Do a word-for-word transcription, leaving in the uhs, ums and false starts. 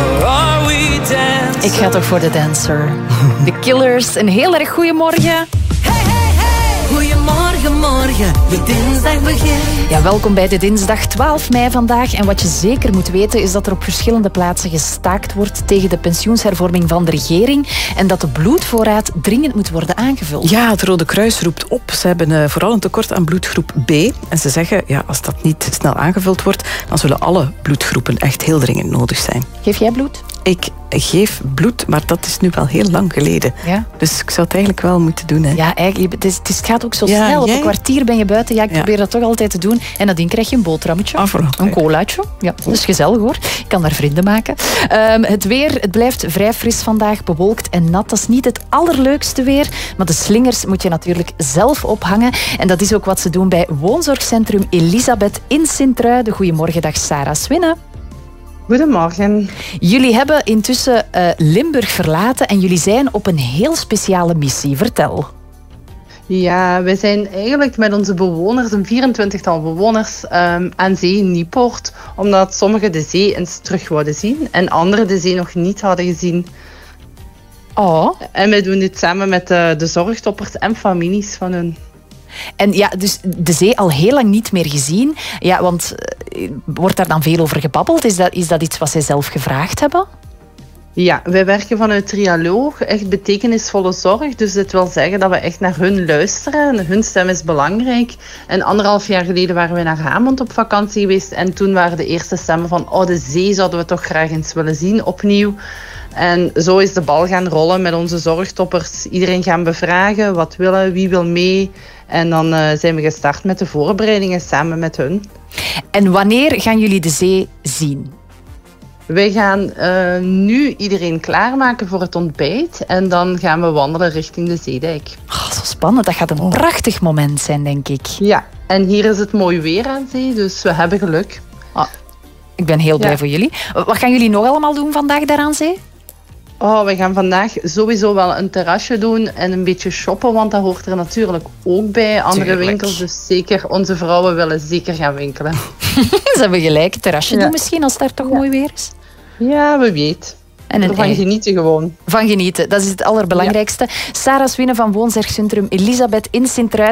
or are we dancing? Ik ga toch voor de Dancer. The Killers, een heel erg goeiemorgen. Hey, hey, hey. Goedemorgen, morgen, de dinsdag begint. Ja, welkom bij de dinsdag twaalf mei vandaag. En wat je zeker moet weten is dat er op verschillende plaatsen gestaakt wordt tegen de pensioenshervorming van de regering en dat de bloedvoorraad dringend moet worden aangevuld. Ja, het Rode Kruis roept op. Ze hebben uh, vooral een tekort aan bloedgroep B. En ze zeggen, ja, als dat niet snel aangevuld wordt, dan zullen alle bloedgroepen echt heel dringend nodig zijn. Geef jij bloed? Ik geef bloed, maar dat is nu wel heel lang geleden. Ja. Dus ik zou het eigenlijk wel moeten doen. Hè. Ja, eigenlijk, het, is, het, is, het gaat ook zo Ja, snel. Op jij? een kwartier ben je buiten. Ja, ik Ja. probeer dat toch altijd te doen. En nadien krijg je een boterhammetje. Ah, voilà. Een colaatje. Ja, dat is gezellig hoor. Ik kan daar vrienden maken. Um, het weer, het blijft vrij fris vandaag. Bewolkt en nat. Dat is niet het allerleukste weer. Maar de slingers moet je natuurlijk zelf ophangen. En dat is ook wat ze doen bij woonzorgcentrum Elisabeth in Sint-Truiden. Goedemorgen, dag Sarah Swinnen. Goedemorgen. Jullie hebben intussen uh, Limburg verlaten en jullie zijn op een heel speciale missie. Vertel. Ja, wij zijn eigenlijk met onze bewoners, een vierentwintigtal bewoners, um, aan zee in Niepoort. Omdat sommigen de zee eens terug wilden zien en anderen de zee nog niet hadden gezien. Oh. En wij doen dit samen met de, de zorgtoppers en families van hun. En ja, dus de zee al heel lang niet meer gezien. Ja, want uh, wordt daar dan veel over gebabbeld? Is dat, is dat iets wat zij zelf gevraagd hebben? Ja, wij werken vanuit Trialoog, echt betekenisvolle zorg. Dus dit wil zeggen dat we echt naar hun luisteren. En hun stem is belangrijk. En anderhalf jaar geleden waren we naar Hamond op vakantie geweest. En toen waren de eerste stemmen van, oh, de zee zouden we toch graag eens willen zien, opnieuw. En zo is de bal gaan rollen met onze zorgtoppers. Iedereen gaan bevragen, wat willen, wie wil mee. En dan uh, zijn we gestart met de voorbereidingen samen met hun. En wanneer gaan jullie de zee zien? Wij gaan uh, nu iedereen klaarmaken voor het ontbijt. En dan gaan we wandelen richting de zeedijk. Oh, zo spannend. Dat gaat een prachtig moment zijn, denk ik. Ja, en hier is het mooi weer aan zee, dus we hebben geluk. Oh, ik ben heel blij Ja. voor jullie. Wat gaan jullie nog allemaal doen vandaag daar aan zee? Oh, we gaan vandaag sowieso wel een terrasje doen en een beetje shoppen, want dat hoort er natuurlijk ook bij. Andere Tuurlijk. winkels, dus zeker, onze vrouwen willen zeker gaan winkelen. Ze hebben gelijk. Een terrasje Ja. doen misschien, als het daar toch Ja. mooi weer is. Ja, we weten. En een Ervan ei. genieten gewoon. Van genieten, dat is het allerbelangrijkste. Sarah Swinnen van woonzorgcentrum Elisabeth in Sint-Truiden.